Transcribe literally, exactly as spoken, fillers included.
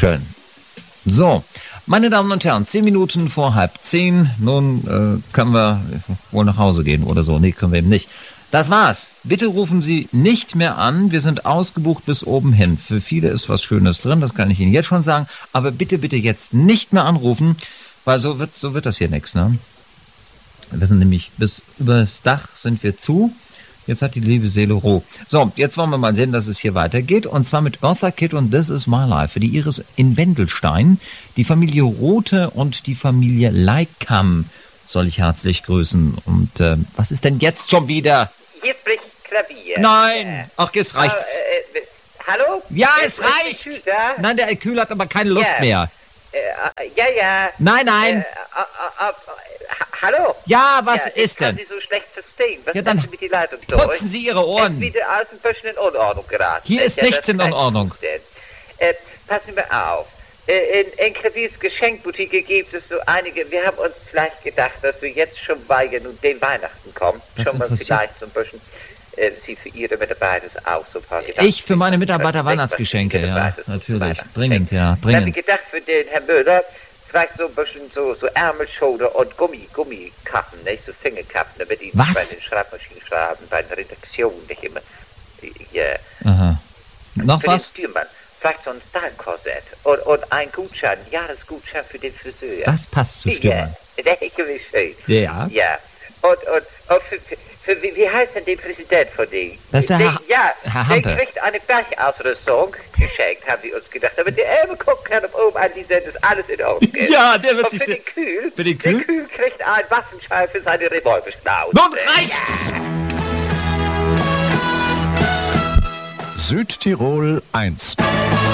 Schön. So, meine Damen und Herren, zehn Minuten vor halb zehn. Nun äh, können wir wohl nach Hause gehen oder so. Nee, können wir eben nicht. Das war's. Bitte rufen Sie nicht mehr an. Wir sind ausgebucht bis oben hin. Für viele ist was Schönes drin, das kann ich Ihnen jetzt schon sagen. Aber bitte, bitte jetzt nicht mehr anrufen, weil so wird, so wird das hier nichts, ne? Wir sind nämlich bis übers Dach sind wir zu. Jetzt hat die liebe Seele Ruhe. So, jetzt wollen wir mal sehen, dass es hier weitergeht. Und zwar mit Eartha Kitt und This Is My Life. Für die Iris in Wendelstein, die Familie Rothe und die Familie Leikam soll ich herzlich grüßen. Und äh, was ist denn jetzt schon wieder? Hier spricht Klavier. Nein! Ach, jetzt reicht's. Äh, äh, hallo? Ja, Äh, es spricht reicht! da? Nein, der Kühl hat aber keine Lust Ja. mehr. Äh, äh, ja, ja. Nein, Äh, nein. äh, äh, äh, ha- hallo? Ja, was ja, ist ich kann denn? Sie so schlecht verstehen. Was Ja, ist dann denn mit die Leitung durch? Putzen Sie Ihre Es Ohren. ist wieder alles ein bisschen in Unordnung geraten. Hier ist Ja, nichts das in kann ich Unordnung. zustimmen. Äh, passen Sie mal auf. Äh, in, in Klaviers Geschenkboutique gibt es so einige, wir haben uns vielleicht gedacht, dass wir jetzt schon, weil ja nun den Weihnachten kommt, Das schon mal interessiert- vielleicht so ein bisschen, äh, Sie für Ihre Mitarbeiter auch so ein paar Gedanken. Ich für meine Mitarbeiter Was- Weihnachtsgeschenke, was- ja, was- natürlich. Weihnachten- Dringend, ja, Da habe ich dringend. gedacht, für den Herrn Müller, vielleicht so ein bisschen so, so Ärmelschoner und Gummi, Gummikappen, nicht? So Fingerkappen, damit die Was? bei den Schreibmaschinen schreiben, bei der Redaktion nicht immer. Ja. Aha. Noch Für was? den Stürmann, vielleicht so ein Style-Korsett und, und ein Gutschein, ein Jahresgutschein für den Friseur. Das passt zu Stürmann. Ja, der ist gewiss schön. Ja. Ja. Und, und, und für, für, für, wie, wie heißt denn der Präsident von denen? Das ist der Herr- Ja, Herr der Hampe. kriegt eine Gleichausrüstung geschenkt, haben wir uns gedacht. Damit der Elbe gucken kann, ob oben an die Seite ist alles in Ordnung ist. Ja, der wird und sich für sehr- den Kühl, Für den Kühl? der Kühl kriegt einen Waffenschein für seine Revolverschnauze. Nun reicht! Südtirol eins.